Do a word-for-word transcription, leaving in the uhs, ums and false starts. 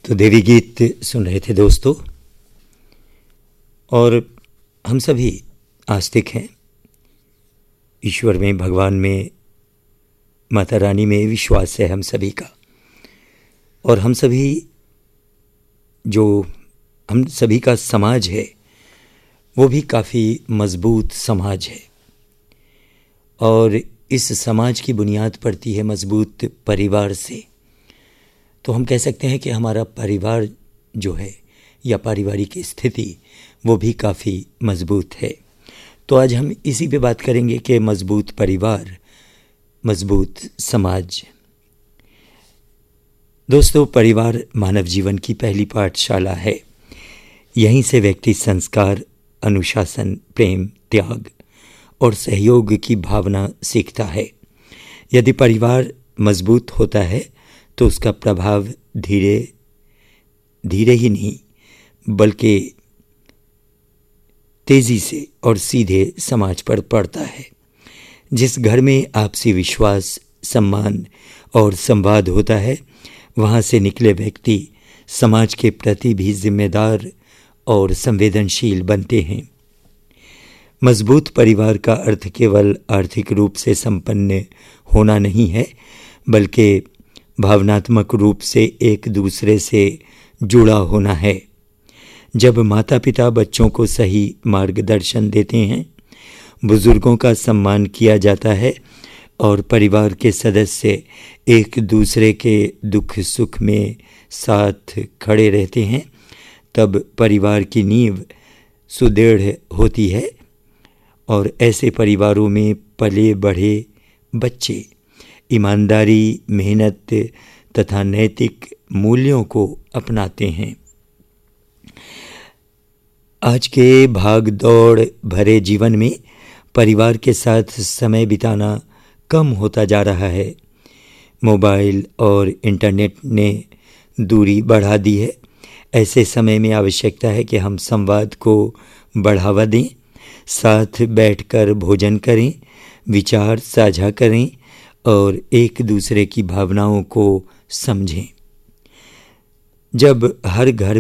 तो देवी गीत सुन रहे थे दोस्तों, और हम सभी आस्तिक हैं। ईश्वर में, भगवान में, माता रानी में विश्वास है हम सभी का। और हम सभी जो हम सभी का समाज है वो भी काफ़ी मजबूत समाज है, और इस समाज की बुनियाद पड़ती है मजबूत परिवार से। तो हम कह सकते हैं कि हमारा परिवार जो है या पारिवारिक स्थिति वो भी काफ़ी मजबूत है। तो आज हम इसी पे बात करेंगे कि मजबूत परिवार, मजबूत समाज। दोस्तों, परिवार मानव जीवन की पहली पाठशाला है। यहीं से व्यक्ति संस्कार, अनुशासन, प्रेम, त्याग और सहयोग की भावना सीखता है। यदि परिवार मजबूत होता है तो उसका प्रभाव धीरे धीरे ही नहीं बल्कि तेजी से और सीधे समाज पर पड़ता है। जिस घर में आपसी विश्वास, सम्मान और संवाद होता है, वहाँ से निकले व्यक्ति समाज के प्रति भी जिम्मेदार और संवेदनशील बनते हैं। मजबूत परिवार का अर्थ केवल आर्थिक रूप से संपन्न होना नहीं है, बल्कि भावनात्मक रूप से एक दूसरे से जुड़ा होना है। जब माता पिता बच्चों को सही मार्गदर्शन देते हैं, बुजुर्गों का सम्मान किया जाता है और परिवार के सदस्य एक दूसरे के दुख सुख में साथ खड़े रहते हैं, तब परिवार की नींव सुदृढ़ होती है। और ऐसे परिवारों में पले बढ़े बच्चे ईमानदारी, मेहनत तथा नैतिक मूल्यों को अपनाते हैं। आज के भाग दौड़ भरे जीवन में परिवार के साथ समय बिताना कम होता जा रहा है। मोबाइल और इंटरनेट ने दूरी बढ़ा दी है। ऐसे समय में आवश्यकता है कि हम संवाद को बढ़ावा दें, साथ बैठकर भोजन करें, विचार साझा करें और एक दूसरे की भावनाओं को समझें। जब हर घर